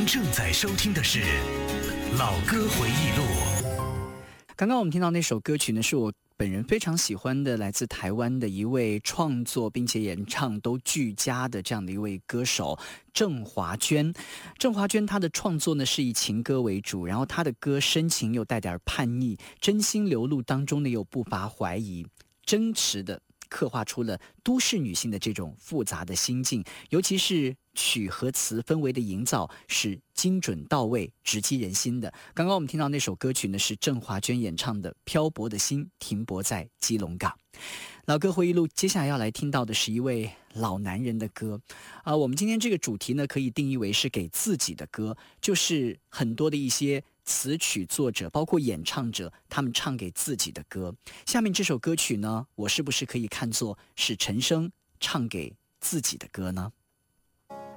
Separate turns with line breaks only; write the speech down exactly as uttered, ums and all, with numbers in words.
正在收听的是老歌回忆录。
刚刚我们听到那首歌曲呢，是我本人非常喜欢的，来自台湾的一位创作并且演唱都俱佳的这样的一位歌手郑华娟。郑华娟她的创作呢是以情歌为主，然后她的歌深情又带点叛逆，真心流露当中呢又不乏怀疑，真实的刻画出了都市女性的这种复杂的心境，尤其是曲和词氛围的营造是精准到位，直击人心的。刚刚我们听到那首歌曲呢，是郑华娟演唱的《漂泊的心停泊在基隆港》。老歌回忆录，接下来要来听到的是一位老男人的歌啊、呃，我们今天这个主题呢，可以定义为是给自己的歌，就是很多的一些词曲作者，包括演唱者，他们唱给自己的歌。下面这首歌曲呢，我是不是可以看作是陈升唱给自己的歌呢？